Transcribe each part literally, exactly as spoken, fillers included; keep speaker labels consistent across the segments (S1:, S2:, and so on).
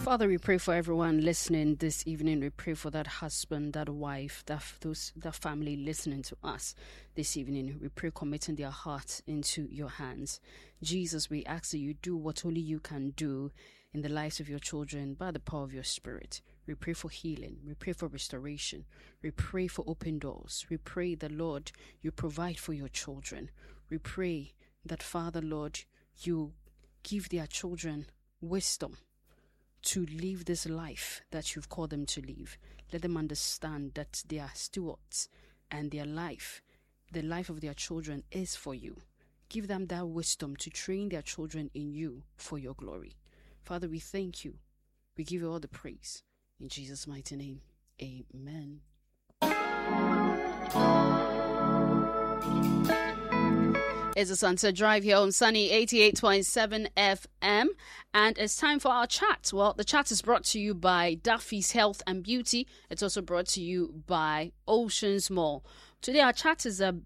S1: Father, we pray for everyone listening this evening. We pray for that husband, that wife, that those that family listening to us this evening. We pray committing their hearts into your hands. Jesus, we ask that you do what only you can do in the lives of your children by the power of your Spirit. We pray for healing. We pray for restoration. We pray for open doors. We pray that, Lord, you provide for your children. We pray that, Father, Lord, you give their children wisdom to live this life that you've called them to live. Let them understand that they are stewards and their life, the life of their children, is for you. Give them that wisdom to train their children in you for your glory. Father, we thank you. We give you all the praise. In Jesus' mighty name, amen. It's a Sunset Drive here on Sunny eighty-eight point seven F M, and it's time for our chat. Well, the chat is brought to you by Duffy's Health and Beauty. It's also brought to you by Oceans Mall. Today, our chat is a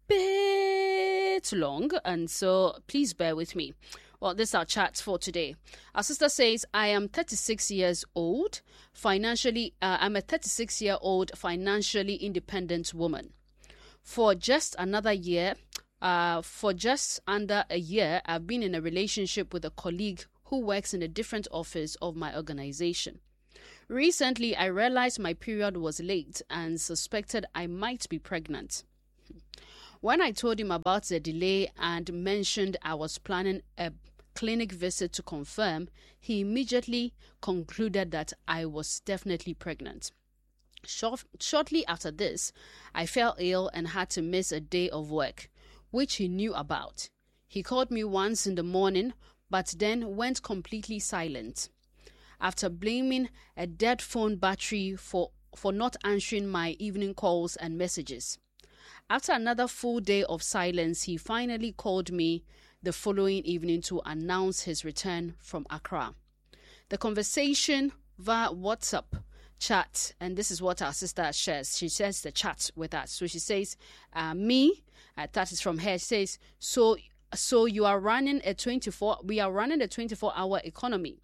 S1: bit long, and so please bear with me. Well, this is our chat for today. Our sister says, I am thirty-six years old, financially, uh, I'm a thirty-six year old financially independent woman. For just another year, Uh, for just under a year, I've been in a relationship with a colleague who works in a different office of my organization. Recently, I realized my period was late and suspected I might be pregnant. When I told him about the delay and mentioned I was planning a clinic visit to confirm, he immediately concluded that I was definitely pregnant. Short- shortly after this, I fell ill and had to miss a day of work, which he knew about. He called me once in the morning, but then went completely silent. After blaming a dead phone battery for, for not answering my evening calls and messages. After another full day of silence, he finally called me the following evening to announce his return from Accra. The conversation via WhatsApp chat, and this is what our sister shares. She shares the chat with us. So she says, uh, me, uh, that is from her, says, so so you are running a twenty-four, we are running a twenty-four hour economy.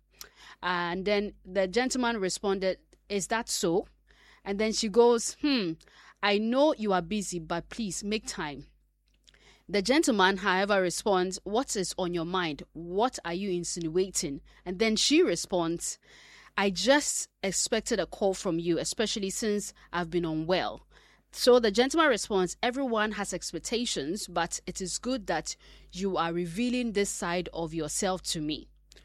S1: And then the gentleman responded, is that so? And then she goes, hmm, I know you are busy, but please make time. The gentleman, however, responds, what is on your mind? What are you insinuating? And then she responds, I just expected a call from you, especially since I've been unwell. So the gentleman responds, everyone has expectations, but it is good that you are revealing this side of yourself to me.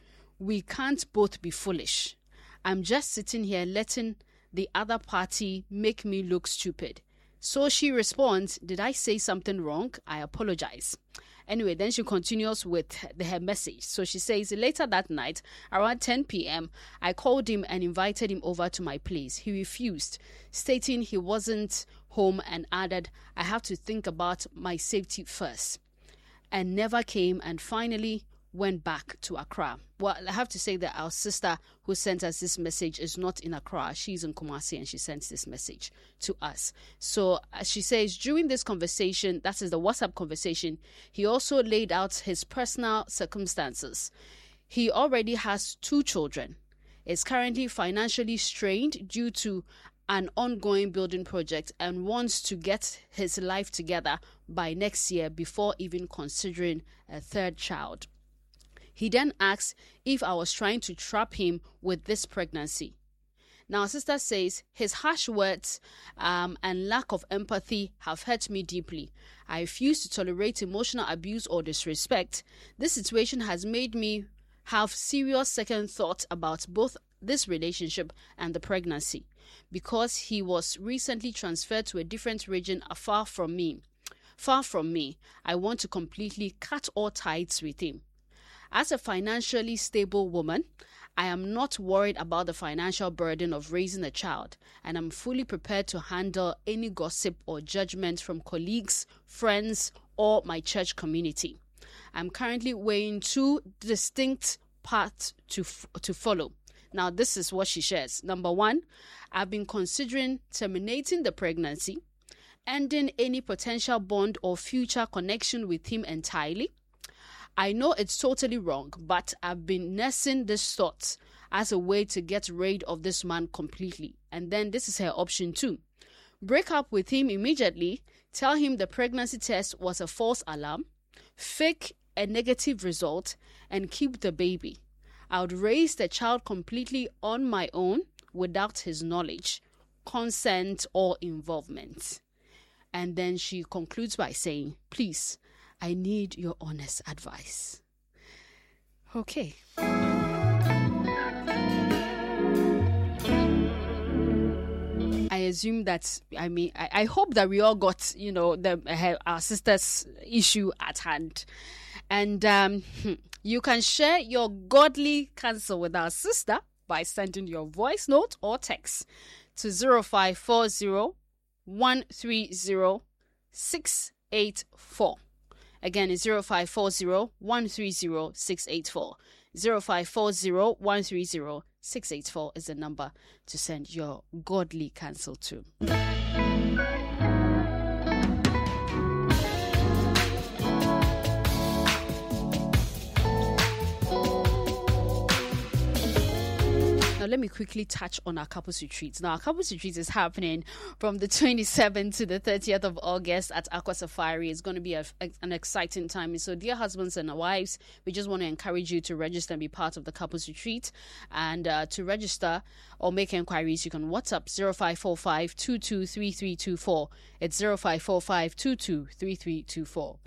S1: We can't both be foolish. I'm just sitting here letting the other party make me look stupid. So she responds, did I say something wrong? I apologize. Anyway, then she continues with the, her message. So she says, later that night, around ten p.m., I called him and invited him over to my place. He refused, stating he wasn't home and added, I have to think about my safety first. And never came and finally went back to Accra. Well, I have to say that our sister who sent us this message is not in Accra. She's in Kumasi and she sent this message to us. So as she says, during this conversation, that is the WhatsApp conversation, he also laid out his personal circumstances. He already has two children, is currently financially strained due to an ongoing building project and wants to get his life together by next year before even considering a third child. He then asked if I was trying to trap him with this pregnancy. Now, sister says, his harsh words um, and lack of empathy have hurt me deeply. I refuse to tolerate emotional abuse or disrespect. This situation has made me have serious second thoughts about both this relationship and the pregnancy, because he was recently transferred to a different region far from me. Far from me, I want to completely cut all ties with him. As a financially stable woman, I am not worried about the financial burden of raising a child, and I'm fully prepared to handle any gossip or judgment from colleagues, friends, or my church community. I'm currently weighing two distinct paths to f- to follow. Now, this is what she shares. Number one, I've been considering terminating the pregnancy, ending any potential bond or future connection with him entirely. I know it's totally wrong, but I've been nursing this thought as a way to get rid of this man completely. And then this is her option two. Break up with him immediately, tell him the pregnancy test was a false alarm, fake a negative result, and keep the baby. I would raise the child completely on my own without his knowledge, consent, or involvement. And then she concludes by saying, please, I need your honest advice. Okay. I assume that, I mean, I, I hope that we all got, you know, the uh, our sister's issue at hand. And um, you can share your godly counsel with our sister by sending your voice note or text to zero five four zero, one three zero, six eight four. Again, it's zero five four zero, one three zero, six eight four. zero five four zero, one three zero, six eight four is the number to send your godly counsel to. Now, let me quickly touch on our couples retreats. Now, our couples retreat is happening from the twenty-seventh to the thirtieth of August at Aqua Safari. It's going to be a, a, an exciting time. So, dear husbands and wives, we just want to encourage you to register and be part of the couples retreat. And uh, to register or make inquiries, you can WhatsApp zero five four five, two two three three two four. It's zero five four five, two two three three two four.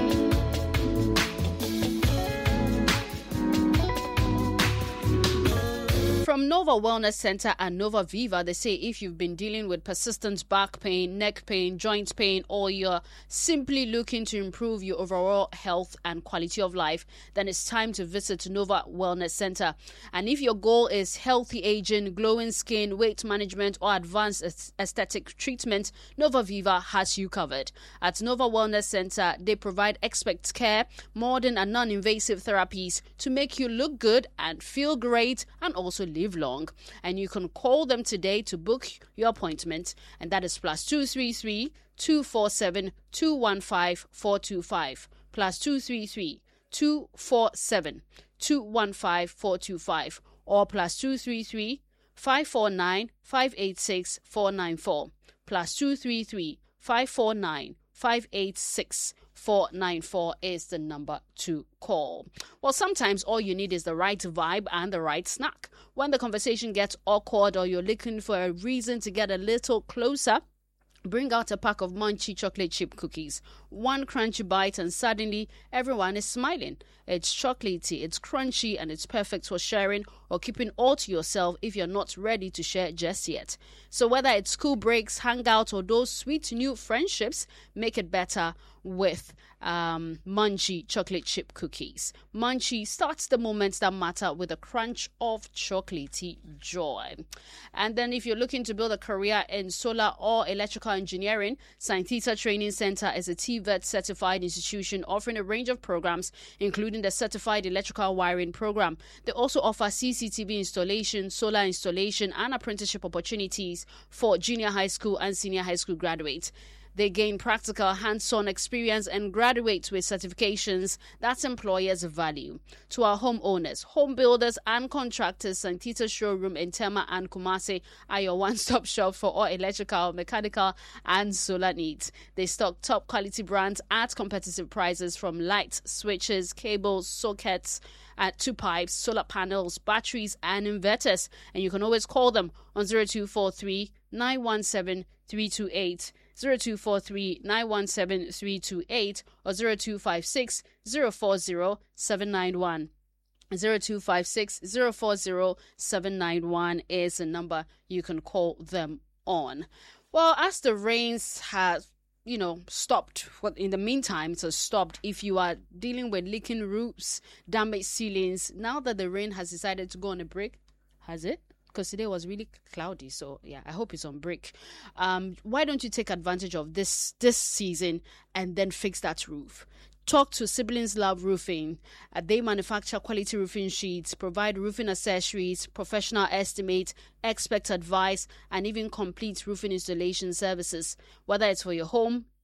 S1: From Nova Wellness Center and Nova Viva, they say if you've been dealing with persistent back pain, neck pain, joint pain, or you're simply looking to improve your overall health and quality of life, then it's time to visit Nova Wellness Center. And if your goal is healthy aging, glowing skin, weight management, or advanced aesthetic treatment, Nova Viva has you covered. At Nova Wellness Center, they provide expert care, modern and non-invasive therapies to make you look good and feel great and also live long. And you can call them today to book your appointment, and that is plus two three three, two four seven, two one five, four two five, plus two three three, two four seven, two one five, four two five, or plus two three three, five four nine, five eight six, four nine four, plus two three three, five four nine, five eight six, four nine four is the number to call. Well, sometimes all you need is the right vibe and the right snack. When the conversation gets awkward or you're looking for a reason to get a little closer, bring out a pack of Munchie chocolate chip cookies. One crunchy bite and suddenly everyone is smiling. It's chocolatey, it's crunchy, and it's perfect for sharing or keeping all to yourself if you're not ready to share just yet. So whether it's school breaks, hangouts, or those sweet new friendships, make it better with um, Munchie chocolate chip cookies. Munchie starts the moments that matter with a crunch of chocolatey joy. And then if you're looking to build a career in solar or electrical engineering, Saint Theta Training Center is a T V E T certified institution offering a range of programs, including the Certified Electrical Wiring Program. They also offer C C T V installation, solar installation, and apprenticeship opportunities for junior high school and senior high school graduates. They gain practical hands-on experience and graduate with certifications that employers value. To our homeowners, home builders, and contractors, Saint Theta Showroom in Tema and Kumasi are your one-stop shop for all electrical, mechanical, and solar needs. They stock top quality brands at competitive prices, from lights, switches, cables, sockets, uh, to pipes, solar panels, batteries, and inverters. And you can always call them on zero two four three, nine one seven, three two eight. zero two four three, nine one seven, three two eight or zero two five six, zero four zero, seven nine one. zero two five six, zero four zero, seven nine one is the number you can call them on. Well, as the rains have, you know, stopped, well, in the meantime, it has stopped. If you are dealing with leaking roofs, damaged ceilings, now that the rain has decided to go on a break, has it? Because today was really cloudy, so yeah, I hope it's on break. Um, why don't you take advantage of this this season and then fix that roof? Talk to Siblings Love Roofing. Uh, they manufacture quality roofing sheets, provide roofing accessories, professional estimate, expert advice, and even complete roofing installation services. Whether it's for your home,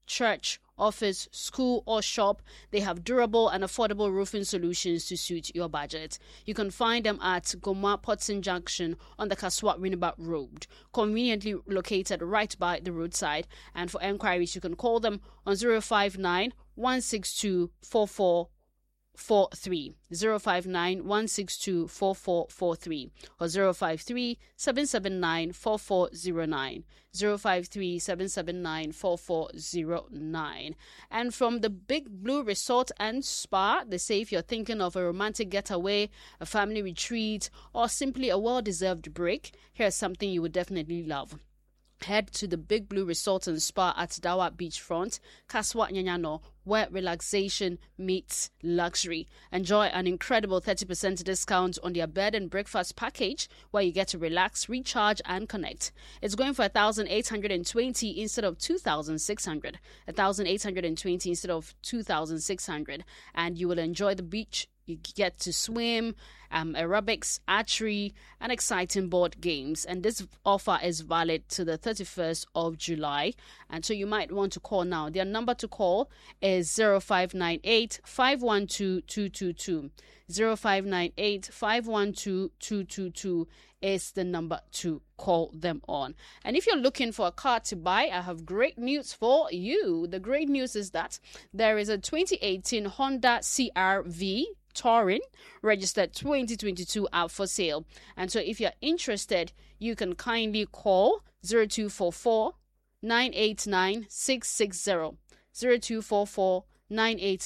S1: church, office, school, or shop, they have durable and affordable roofing solutions to suit your budget. You can find them at Goma Potson Junction on the Kaswa Winneba Road, conveniently located right by the roadside. And for enquiries, you can call them on zero five nine, one six two, four four four three, zero five nine, one six two, four four four three, or zero five three, seven seven nine, four four zero nine, zero five three, seven seven nine, four four zero nine. And from the Big Blue Resort and Spa, they say if you're thinking of a romantic getaway, a family retreat, or simply a well-deserved break, here's something you would definitely love. Head to the Big Blue Resort and Spa at Dawa Beachfront, Kaswa Nyanyano, where relaxation meets luxury. Enjoy an incredible thirty percent discount on their bed and breakfast package, where you get to relax, recharge, and connect. It's going for one thousand eight hundred twenty instead of two thousand six hundred. one thousand eight hundred twenty instead of two thousand six hundred. And you will enjoy the beach. You get to swim, um, aerobics, archery, and exciting board games. And this offer is valid to the thirty-first of July. And so you might want to call now. Their number to call is zero five nine eight, five one two, two two two. zero five nine eight, five one two, two two two is the number to call them on. And if you're looking for a car to buy, I have great news for you. The great news is that there is a twenty eighteen Honda C R V Touring registered twenty twenty-two out for sale. And so if you're interested, you can kindly call zero two four four, nine eight nine, six six zero, zero two four four, nine eight